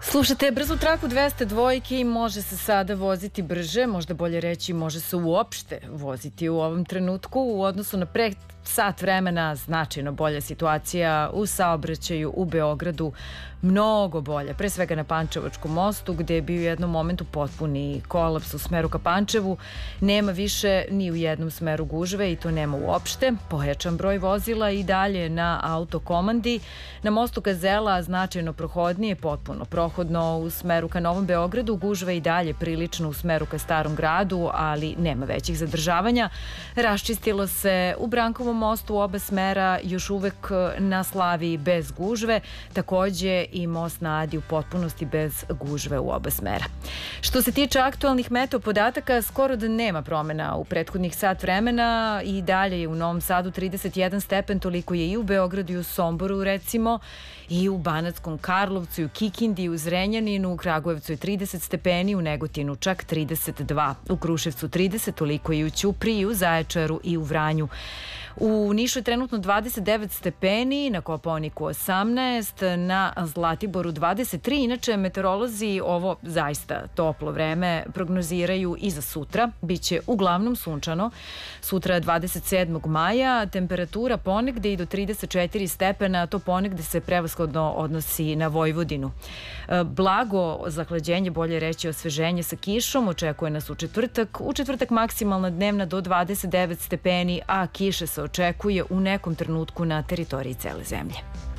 Slušajte, brzu traku 202 može se sada voziti brže, možda bolje reći može se uopšte voziti u ovom trenutku u odnosu na pre sat vremena. Značajno bolja situacija u saobraćaju u Beogradu, mnogo bolja, pre svega na Pančevačkom mostu gde je bio u jednom momentu potpuni kolaps u smeru ka Pančevu. Nema više ni u jednom smeru gužve i to nema uopšte. Pojačan broj vozila i dalje na autokomandi. Na mostu Gazela značajno prohodnije, potpuno prohodno u smeru ka Novom Beogradu. Gužva i dalje prilično u smeru ka Starom gradu, ali nema većih zadržavanja. Raščistilo se u Brankovom mostu u oba smera, još uvek na Slaviji bez gužve. Takođe i most na Adi u potpunosti bez gužve u oba smera. Što se tiče aktualnih meteo podataka, skoro da nema promena u prethodnih sat vremena i dalje je u Novom Sadu 31 stepen, toliko je i u Beogradu i u Somboru recimo, i u Banatskom Karlovcu, i u Kikindi, i u Zrenjaninu, u Kragujevcu je 30 stepeni, u Negotinu čak 32, u Kruševcu 30, toliko i u Ćupriji, i u Zaječaru i u Vranju. U Nišu je trenutno 29 stepeni, na Kopaoniku 18, na Zlatiboru 23. Inače, meteorolozi ovo zaista toplo vreme prognoziraju i za sutra. Biće uglavnom sunčano. Sutra je 27. maja, temperatura ponegde i do 34 stepena, to ponegde se prevashodno odnosi na Vojvodinu. Blago zahlađenje, bolje reći osveženje sa kišom, očekuje nas u četvrtak. U četvrtak maksimalna dnevna do 29 stepeni, a kiše se očekuje u nekom trenutku na teritoriji cele zemlje.